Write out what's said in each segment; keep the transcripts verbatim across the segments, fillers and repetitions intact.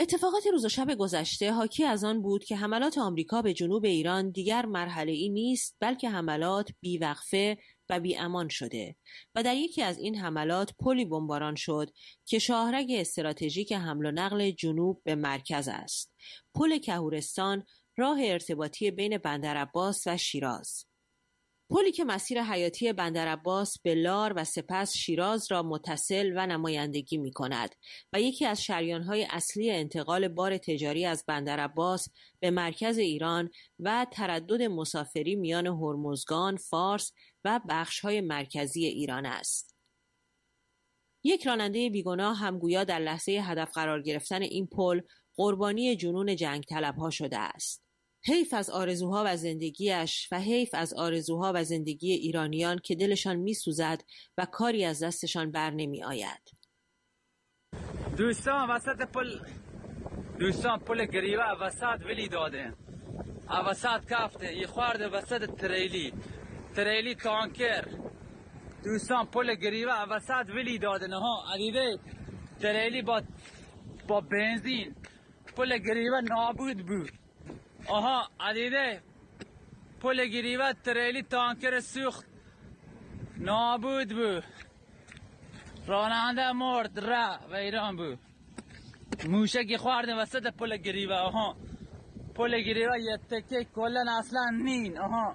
اتفاقات روز و شب گذشته حاکی از آن بود که حملات آمریکا به جنوب ایران دیگر مرحله‌ای نیست، بلکه حملات بی‌وقفه و بی‌امان شده و در یکی از این حملات پلی بمباران شد که شاهرگ استراتژیک حمل و نقل جنوب به مرکز است. پل کهورستان، راه ارتباطی بین بندرعباس و شیراز. پلی که مسیر حیاتی بندرعباس به لار و سپس شیراز را متصل و نمایندگی می کند و یکی از شریان‌های اصلی انتقال بار تجاری از بندرعباس به مرکز ایران و تردد مسافری میان هرمزگان، فارس و بخش‌های مرکزی ایران است. یک راننده بیگناه هم گویا در لحظه هدف قرار گرفتن این پل قربانی جنون جنگ طلب‌ها شده است. حیف از آرزوها و زندگیش و حیف از آرزوها و زندگی ایرانیان که دلشان می‌سوزد و کاری از دستشان بر نمی آید. دوستان وسط پل دوستان پل گریوه وسط ولی داده وسط کافته یه خورده وسط تریلی تریلی تانکر. دوستان پل گریوه وسط ولی داده نه ها عدیده تریلی با با بنزین پل گریوه نابود بود. آها عدیده پل گریوه تریلی تانکر سوخت نابود بود. راننده مرد را و ایران بود. موشکی خورده وسط پل گریوه. آها پل گریوه یه تکه کلن اصلا نین. آها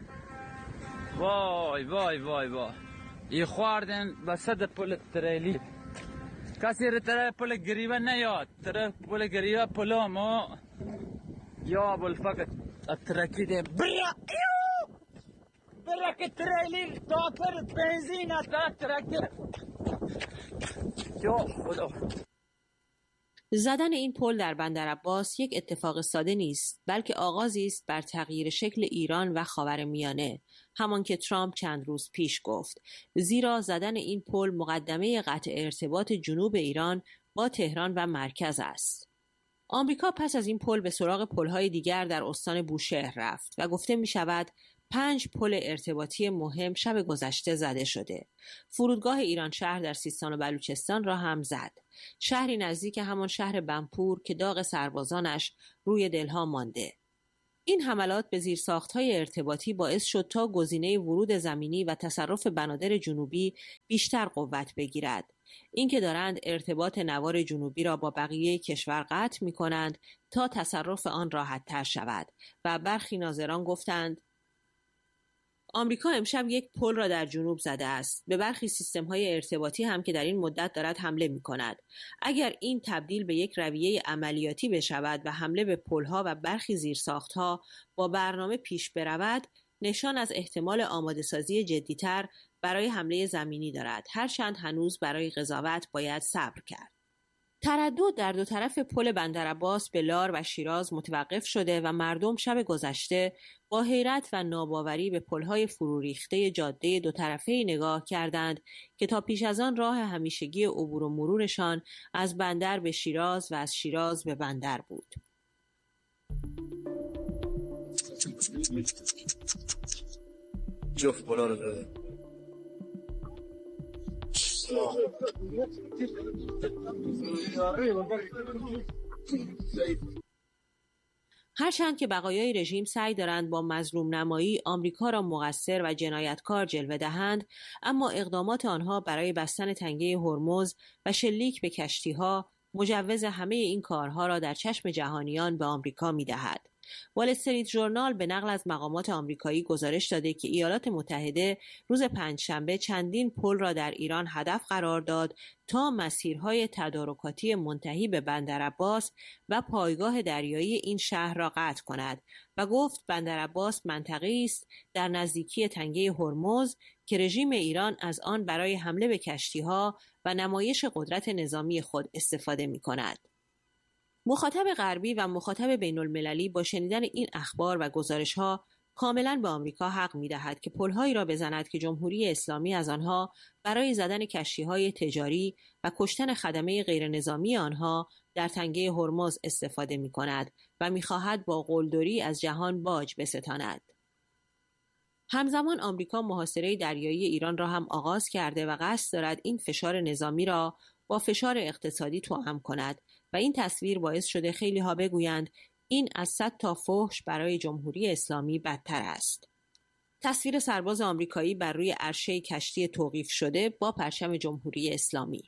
وای وای وای وای یه خوردن وسط پل تریلی. کسی رو طرف پل گریوه نیاد. طرف پل گریوه پلا ما یا بالفقط اترکیده برا ایو برا که تریلی تاکر بنزین اترکیده یا خدا. زدن این پل در بندرعباس یک اتفاق ساده نیست، بلکه آغازی است بر تغییر شکل ایران و خاورمیانه، همان که ترامپ چند روز پیش گفت، زیرا زدن این پل مقدمه قطع ارتباط جنوب ایران با تهران و مرکز است. آمریکا پس از این پل به سراغ پل‌های دیگر در استان بوشهر رفت و گفته می شود پنج پل ارتباطی مهم شب گذشته زده شده. فرودگاه ایران شهر در سیستان و بلوچستان را هم زد. شهری نزدیک همان شهر بنپور که داغ سربازانش روی دلها مانده. این حملات به زیرساخت‌های ارتباطی باعث شد تا گزینه ورود زمینی و تصرف بنادر جنوبی بیشتر قوت بگیرد. اینکه دارند ارتباط نوار جنوبی را با بقیه کشور قطع می‌کنند تا تصرف آن راحت‌تر شود و برخی ناظران گفتند آمریکا امشب یک پل را در جنوب زده است. به برخی سیستم‌های ارتباطی هم که در این مدت دارد حمله می‌کند. اگر این تبدیل به یک رویه عملیاتی بشود و حمله به پل‌ها و برخی زیرساخت‌ها با برنامه پیش برود، نشان از احتمال آماده‌سازی جدی‌تر برای حمله زمینی دارد، هرچند هنوز برای قضاوت باید صبر کرد. تردد در دو طرف پل بندرعباس به لار و شیراز متوقف شده و مردم شب گذشته با حیرت و ناباوری به پل‌های فروریخته جاده دو طرفه نگاه کردند که تا پیش از آن راه همیشگی عبور و مرورشان از بندر به شیراز و از شیراز به بندر بود. جفت پلا رو داره. هرچند که بقایای رژیم سعی دارند با مظلوم نمایی آمریکا را مقصر و جنایتکار جلوه دهند، اما اقدامات آنها برای بستن تنگه هرمز و شلیک به کشتی‌ها مجوز همه این کارها را در چشم جهانیان به آمریکا می‌دهد. وال استریت ژورنال به نقل از مقامات آمریکایی گزارش داده که ایالات متحده روز پنجشنبه چندین پل را در ایران هدف قرار داد تا مسیرهای تدارکاتی منتهی به بندرعباس و پایگاه دریایی این شهر را قطع کند و گفت بندرعباس منطقه‌ای است در نزدیکی تنگه هرمز که رژیم ایران از آن برای حمله به کشتی‌ها و نمایش قدرت نظامی خود استفاده می‌کند. مخاطب غربی و مخاطب بین المللی با شنیدن این اخبار و گزارش‌ها کاملاً به آمریکا حق می‌دهد که پل‌هایی را بزند که جمهوری اسلامی از آنها برای زدن کشتی‌های تجاری و کشتن خدمه غیرنظامی آنها در تنگه هرمز استفاده می‌کند و می‌خواهد با قلدری از جهان باج بستاند. همزمان آمریکا محاصره دریایی ایران را هم آغاز کرده و قصد دارد این فشار نظامی را با فشار اقتصادی توأم کند و این تصویر باعث شده خیلی ها بگویند این از صد تا فحش برای جمهوری اسلامی بدتر است. تصویر سرباز آمریکایی بر روی عرشه کشتی توقیف شده با پرچم جمهوری اسلامی.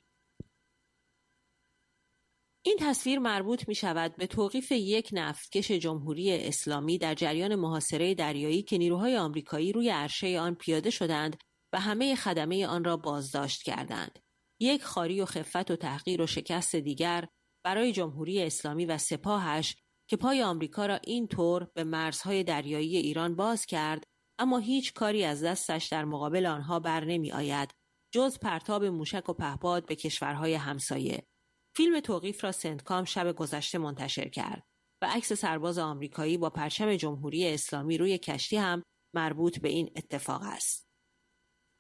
این تصویر مربوط می شود به توقیف یک نفتکش جمهوری اسلامی در جریان محاصره دریایی که نیروهای آمریکایی روی عرشه آن پیاده شدند و همه خدمه آن را بازداشت کردند. یک خواری و خفت و تحقیر و شکست دیگر برای جمهوری اسلامی و سپاهش که پای آمریکا را این طور به مرزهای دریایی ایران باز کرد، اما هیچ کاری از دستش در مقابل آنها بر نمی آید جز پرتاب موشک و پهپاد به کشورهای همسایه. فیلم توقیف را سنتکام شب گذشته منتشر کرد و عکس سرباز آمریکایی با پرچم جمهوری اسلامی روی کشتی هم مربوط به این اتفاق است.